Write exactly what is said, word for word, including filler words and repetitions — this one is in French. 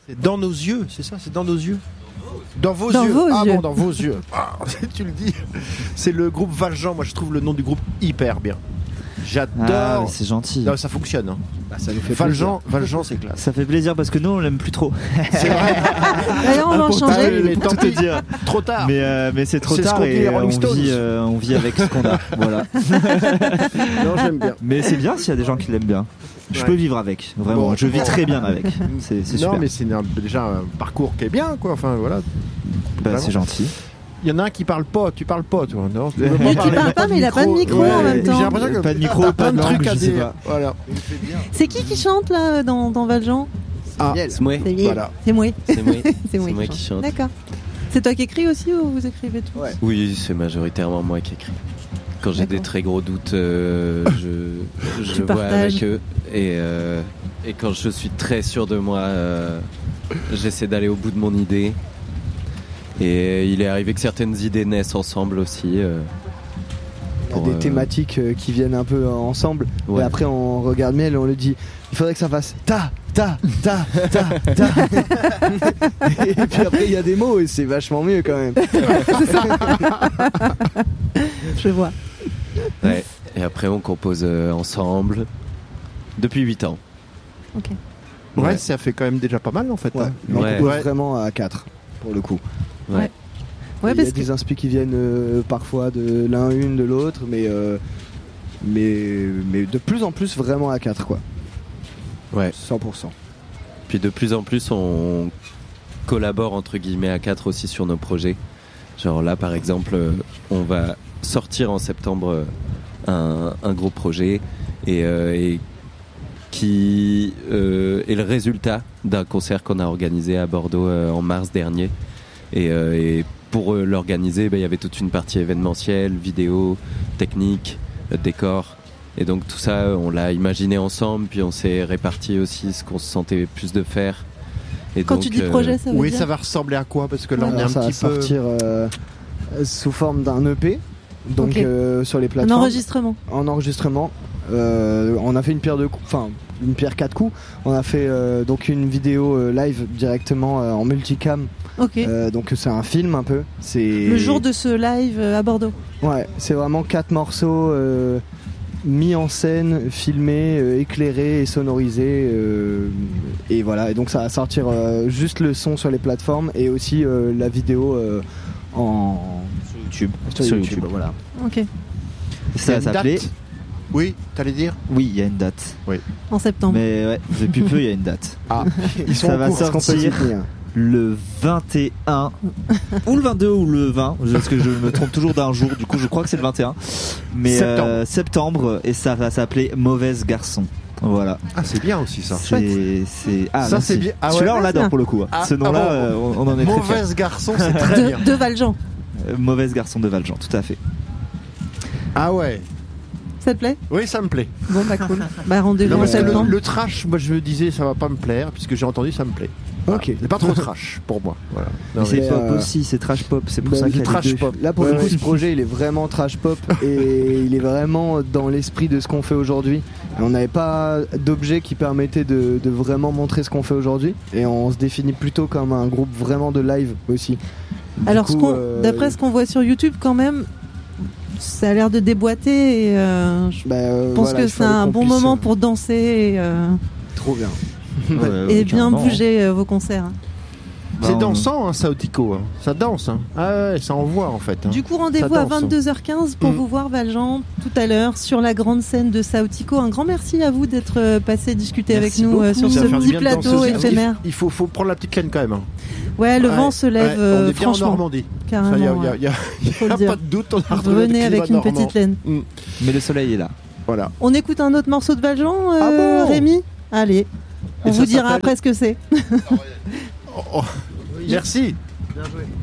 C'est dans nos yeux, c'est ça, c'est dans nos yeux. Dans vos dans yeux. Vos ah yeux. bon, dans vos yeux. Ah, tu le dis. C'est le groupe Valjean. Moi, je trouve le nom du groupe hyper bien. J'adore. Ah, mais c'est gentil. Non, ça fonctionne. Hein. Bah, ça nous fait Valjean, Valjean, c'est classe. Ça fait plaisir parce que nous on l'aime plus trop. C'est vrai. D'ailleurs, on va en changer. Mais tant Tout te pis. dire. Trop tard. Mais, euh, mais c'est trop C'est ce tard qu'ont dit et les euh, Rolling on Stones. vit, euh, on vit avec ce qu'on a. Voilà. Non, j'aime bien. Mais c'est bien s'il y a des gens qui l'aiment bien. Je Ouais. peux vivre avec, vraiment. Bon. je vis très bien avec. C'est, c'est non, super. mais c'est un- déjà un parcours qui est bien, quoi. Enfin, voilà. Bah, Vraiment. c'est gentil. Il y en a un qui parle pas. Tu parles pas, toi. Non. Mais qui parle pas, mais il a pas de micro Ouais, en même j'ai temps. l'impression que Pas de micro, t'as pas plein de de langue, trucs à je sais dire. pas. Voilà. C'est qui qui chante là dans, dans Valjean? Ah, C'est moi. C'est lui. voilà. C'est moi. C'est moi, C'est c'est moi, moi qui chante. D'accord. C'est toi qui écris aussi ou vous écrivez tout? Ouais. Oui, c'est majoritairement moi qui écris. Quand j'ai D'accord. des très gros doutes, euh, je, je Tu vois partages. avec eux. Et, euh, et quand je suis très sûr de moi, euh, j'essaie d'aller au bout de mon idée. Et il est arrivé que certaines idées naissent ensemble aussi. euh, Il y a pour, des euh, thématiques euh, qui viennent un peu ensemble. Ouais. Et après, on regarde Miel et on lui dit il faudrait que ça fasse ta, ta, ta, ta, ta. Et puis après, il y a des mots et c'est vachement mieux quand même. Je vois. ouais. Et après, on compose euh, ensemble depuis huit ans. Ok. Ouais, Ouais. ça fait quand même déjà pas mal, en fait. Ouais. hein. Mais Ouais. on compose Ouais. vraiment à quatre pour le coup. Ouais. Ouais. Ouais, il y a parce que des inspi qui viennent euh, parfois de l'un une de l'autre, mais, euh, mais, mais de plus en plus vraiment à quatre quoi. Ouais. cent pour cent. Puis de plus en plus, on collabore entre guillemets à quatre aussi sur nos projets. Genre là, par exemple, euh, on va sortir en septembre euh, un, un gros projet et, euh, et qui euh, est le résultat d'un concert qu'on a organisé à Bordeaux euh, en mars dernier. Et, euh, et pour euh, l'organiser, bah, il y avait toute une partie événementielle, vidéo, technique, euh, décor. Et donc tout ça, on l'a imaginé ensemble, puis on s'est réparti aussi ce qu'on se sentait plus de faire. Et quand donc, tu dis euh, projet, ça veut Oui, dire ça va ressembler à quoi? Parce que là, on est Alors, un ça va petit peu. sortir euh, sous forme d'un E P, donc Ok. euh, sur les un plateformes. enregistrement. En enregistrement. Euh, on a fait une pierre de coups, enfin une pierre quatre coups. On a fait euh, donc une vidéo euh, live directement euh, en multicam. Ok. Euh, donc c'est un film un peu. C'est Le jour de ce live euh, à Bordeaux. Ouais, c'est vraiment quatre morceaux euh, mis en scène, filmés, euh, éclairés et sonorisés. euh, et voilà. Et donc ça va sortir euh, juste le son sur les plateformes et aussi euh, la vidéo euh, en YouTube. sur, Sur YouTube. YouTube. Voilà. Ok. Il y a Ça une s'appelait. date Oui, t'allais dire? Oui, il y a une date. En septembre. Mais ouais, depuis peu, il y a une date. Ah, Ils sont Ça en va cours, est-ce qu'on peut sortir. s'y tenir Le vingt et un ou le vingt-deux ou le vingt, parce que je me trompe toujours d'un jour, du coup je crois que c'est le vingt et un, mais Septembre. euh, septembre, et ça va s'appeler Mauvaise Garçon. Voilà. ah c'est bien aussi ça. C'est, c'est... Ah, Ça, merci. c'est bien. Ah ouais. Celui-là on Ah, l'adore c'est pour le coup. Ah, Ce nom-là, ah bon. euh, on, on en est très fiers. Mauvaise garçon, c'est très bien. De, de Valjean. Euh, Mauvaise Garçon de Valjean, tout à fait. Ah ouais. Ça te plaît? Oui, ça me plaît. Bon, bah cool. Bah rendez-vous Non, en parce que le, septembre. le trash, moi je me disais ça va pas me plaire, puisque j'ai entendu ça me plaît. Voilà. Ok. C'est pas trop trash pour moi. Voilà. Non, Mais c'est mais, pop euh, aussi, c'est trash pop, c'est pour Bah, ça le qu'il y a trash les deux. pop. Là pour Ouais, le coup ouais. ce projet il est vraiment trash pop et il est vraiment dans l'esprit de ce qu'on fait aujourd'hui. Et on n'avait pas d'objet qui permettait de, de vraiment montrer ce qu'on fait aujourd'hui et on se définit plutôt comme un groupe vraiment de live aussi. Du Alors, ce coup, qu'on- euh, d'après ce qu'on voit sur YouTube, quand même, ça a l'air de déboîter. Et, euh, je bah, euh, pense voilà, que il c'est fallait un qu'on bon puisse, moment euh, pour danser et, euh, Trop bien. Ouais, ouais, et bien carrément. bouger euh, vos concerts. C'est Bah, on- dansant, hein, Saotico. Hein. Ça danse. Hein. Ah ouais, ça envoie en fait. Hein. Du coup, rendez-vous Ça à danse, hein. vingt-deux heures quinze pour Mm. vous voir, Valjean, tout à l'heure, sur la grande scène de Saotico. Un grand merci à vous d'être euh, passé discuter Merci avec nous euh, beaucoup. sur Ça ce va faire du petit bien de danser plateau aussi, parce qu'il éphémère. f- Il faut, faut prendre la petite laine quand même. Hein. Ouais, le Ouais, vent se lève, ouais, euh, on est bien en franchement, Normandie. Ça, y a, carrément. y a, ouais. y a, y a Faut le pas dire. de doute, on a retrouvé le Revenez avec climat une normand. petite laine. Mm. Mais le soleil est là. Voilà. On écoute un autre morceau de Valjean, euh, Ah bon Rémi? Allez, on Et vous ça dira s'appelle- après ce que c'est. Oh, oh. Merci. Bien joué.